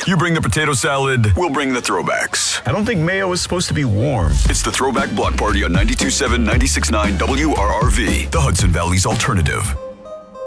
You bring the potato salad, we'll bring the throwbacks. I don't think mayo is supposed to be warm. It's the Throwback Block Party on 92.7, 96.9 WRRV, the Hudson Valley's alternative.